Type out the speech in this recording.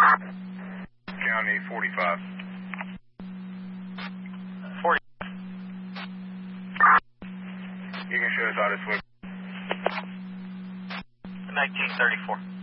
County 45. 40. You can show us how to swim. 1934.